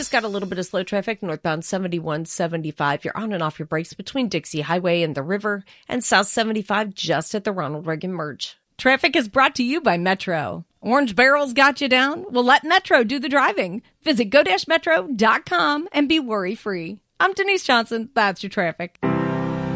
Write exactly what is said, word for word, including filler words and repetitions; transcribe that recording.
just got a little bit of slow traffic northbound seventy-one seventy-five. You're on and off your brakes between Dixie Highway and the river, and South seventy-five just at the Ronald Reagan merge. Traffic is brought to you by Metro. Orange Barrel's got you down? Well, let Metro do the driving. Visit go dash metro dot com and be worry-free. I'm Denise Johnson. That's your traffic.